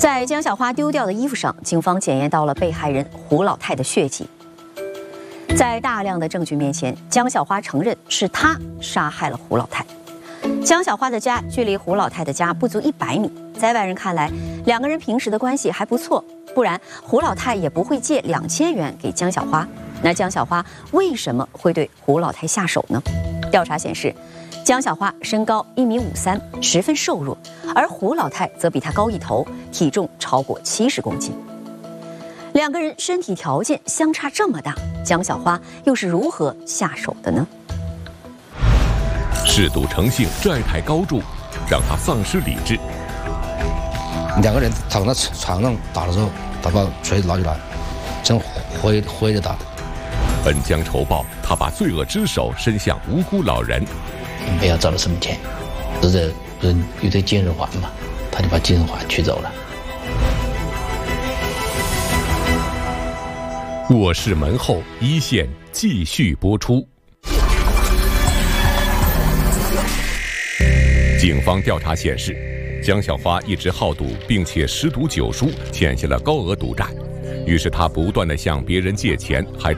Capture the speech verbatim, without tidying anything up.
在江小花丢掉的衣服上，警方检验到了被害人胡老太的血迹。在大量的证据面前，江小花承认是她杀害了胡老太。江小花的家距离胡老太的家不足一百米，在外人看来，两个人平时的关系还不错，不然胡老太也不会借两千元给江小花。那江小花为什么会对胡老太下手呢？调查显示，江小花身高一米五三，十分瘦弱，而胡老太则比她高一头，体重超过七十公斤。两个人身体条件相差这么大，江小花又是如何下手的呢？ 嗜赌成性，债台高筑，让他丧失理智。 两个人躺在床上打的时候，他把锤子拿起来，真挥挥着打。 恩将仇报，他把罪恶之手伸向无辜老人。 不要找了什么钱，死者不是有对健身环嘛，他就把健身环取走了。 卧室门后一线继续播出。警方调查显示，江小花一直好赌，并且十赌九输，欠下了高额赌债。于是他不断地向别人借钱，还